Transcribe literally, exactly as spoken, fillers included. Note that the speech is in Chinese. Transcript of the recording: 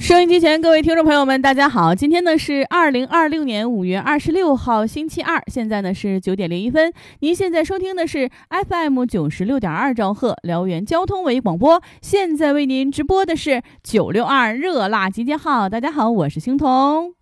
收音机前各位听众朋友们大家好，今天呢是二零二六年五月二十六号星期二，现在呢是九点零一分。您现在收听的是 F M 九十六点二兆赫辽源交通为广播，现在为您直播的是九六二热辣集结号。大家好，我是青铜。